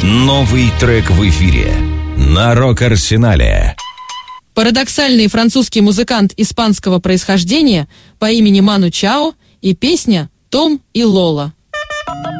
Новый трек в эфире на Рок-Арсенале. Парадоксальный французский музыкант испанского происхождения по имени Ману Чао и песня «Том и Лола».